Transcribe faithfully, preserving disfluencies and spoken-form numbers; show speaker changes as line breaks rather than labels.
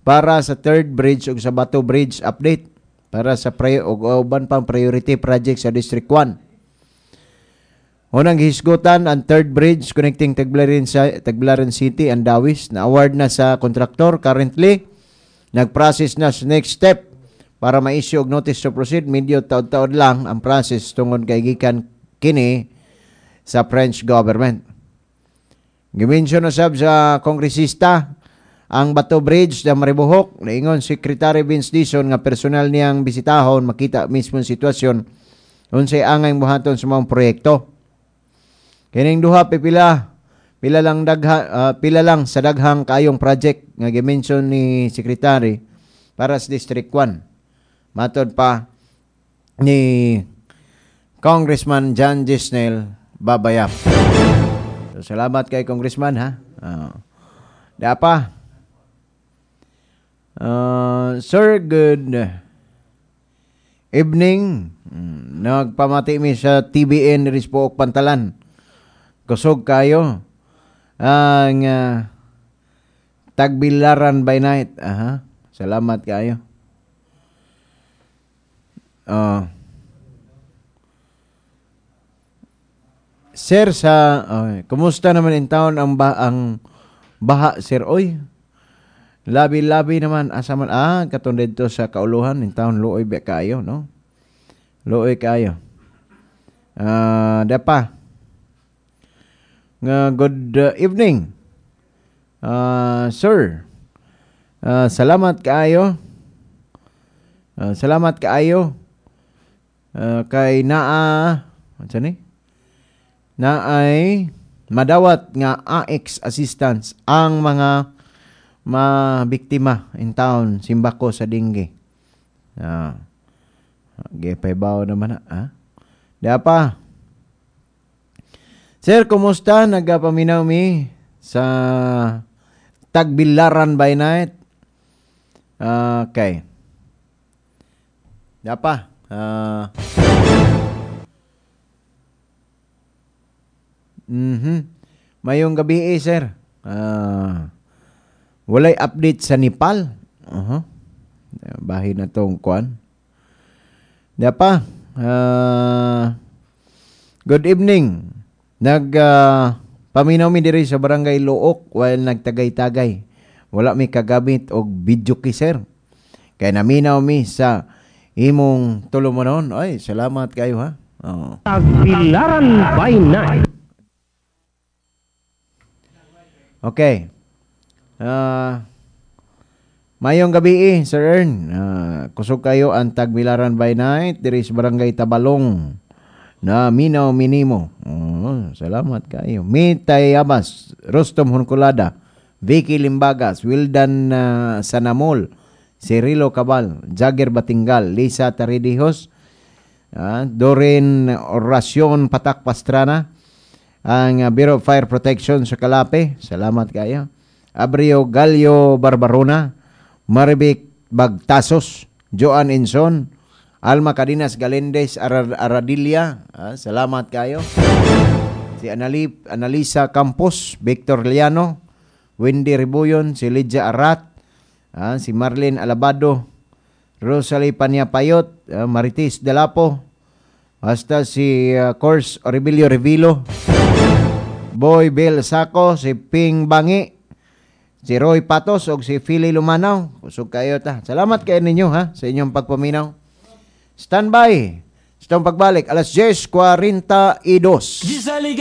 para sa third bridge ug sa Bato Bridge update para sa pri- ug uban pang priority project sa District one. Unang hisgutan ang third bridge connecting Tagbilaran, Tagbilaran City and Dawis na award na sa kontraktor currently. Nag-process na sa next step para ma-issue og notice to proceed. Medyo taod-taod lang ang process tungod kay gikan kini sa French government. Gimensyon na sab sa kongresista ang Bato Bridge na Maribohok. Naingon Secretary Vince Dizon nga personal niyang bisitahon makita mismo ang sitwasyon unsay angay buhaton sa mga proyekto. Kining duha pipila pila lang dagha uh, pila lang sa daghang kaayong project nga gi-mention ni Secretary para sa District one. Matod pa ni Congressman John Gisnel Babayap. So, salamat kay Congressman ha. Uh, da pa. Uh, sir, good evening. Hmm, nagpamati mi sa T B N Rispo Pantalan. Kusog kayo ang uh, Tagbilaran by night. Aha. Salamat kayo. Uh, sir sa uh, kumusta naman in town ang ba ang baha sir oy? Labi-labi naman asa man ah katon dito sa kauluhan in town luoy ba kayo no? Luoy kayo. Ah uh, dapa. Uh, good uh, evening, uh, sir. Uh, salamat kaayo. Uh, salamat kaayo. Uh, kay naa, ano ni? Naay madawat nga A X assistance ang mga mabiktima in town Simbako sa Dingi. Ah, uh, gipaybaw naman na. Ah? Di pa. Sir, kumusta? Nagapaminaw mi sa Tagbilaran by night. Uh, okay. Dapa. Uh, mhm. Mayong gabi eh, sir. Uh, walay update sa Nepal. Uh-huh. Bahin na tong kuan. Dapa. Uh, good evening. Nag uh, paminaw mi diri sa barangay Luok while nagtagay-tagay. Wala mi kagamit og video key sir. Kay naminaw mi sa imong tulumanon. Ay, salamat kayo ha. Oh.
Tagbilaran by night.
Okay. Uh, mayong gabi eh, Sir Ern. Uh, kusog kayo ang Tagbilaran by night diri sa barangay Tabalong. Na minaw minimo. Oh, salamat kayo. Mitay Amas, Rostom Hunkulada, Vicky Limbagas, Wildan uh, Sanamol, Cirilo Cabal, Jagger Batingal, Lisa Taridijos, uh, Doreen Oracion Patak Pastrana, ang uh, Bureau of Fire Protection sa Kalape. Salamat kayo. Abrio Gallo Barbarona, Maribic Bagtasos, Joan Inson, Alma Cadinas Galendez Ar- Aradilla, ah, salamat kayo. Si Anali- Analisa Campos, Victor Liano, Wendy Ribuyon, si Lydia Arat, ah, si Marlene Alabado, Rosalie Paniapayot, ah, Maritis Delapo, hasta si uh, Cors Oribilio Revilo, Boy Bel Saco, si Ping Bangi, si Roy Patos o si Philly Lumanaw. Kusog kayo ta. Salamat kayo ninyo ha sa inyong pagpaminaw. Standby. Sa pagbalik, alas diyes kwenta y dos.